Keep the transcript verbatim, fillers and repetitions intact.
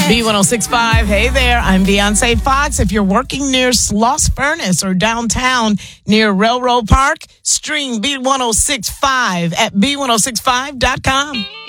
B one oh six point five. Hey there, I'm Beyonce Fox. If you're working near Sloss Furnace or downtown near Railroad Park, stream B one oh six point five at B one oh six five dot com.